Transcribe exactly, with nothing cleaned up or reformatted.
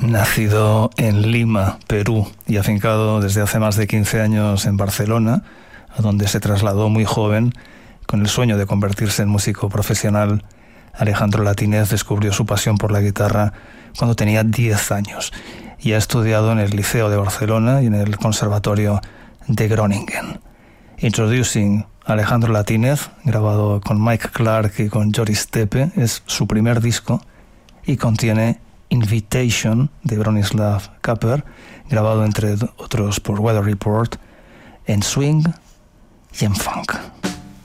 Nacido en Lima, Perú, y afincado desde hace más de quince años en Barcelona, a donde se trasladó muy joven con el sueño de convertirse en músico profesional, Alejandro Latinez descubrió su pasión por la guitarra cuando tenía diez años y ha estudiado en el Liceo de Barcelona y en el Conservatorio de Groningen. Introducing Alejandro Latinez, grabado con Mike Clark y con Joris Tepe, es su primer disco y contiene Invitation de Bronislaw Kaper, grabado entre otros por Weather Report, en swing y en funk.